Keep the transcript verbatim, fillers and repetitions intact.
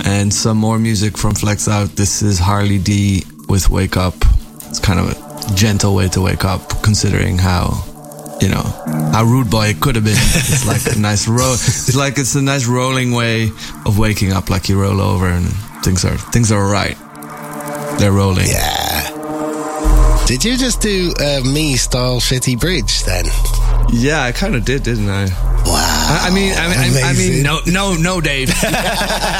And some more music from Flex Out. This is Harley D with Wake Up. It's kind of a gentle way to wake up, considering how, you know, how Rude Boy it could have been. It's like a nice roll. It's like it's a nice rolling way of waking up. Like you roll over and things are things are alright. They're rolling. Yeah. Did you just do a me style Shitty Bridge then? Yeah, I kind of did, didn't I? Wow. I, I mean, I mean, I, I mean, no, no, no, Dave.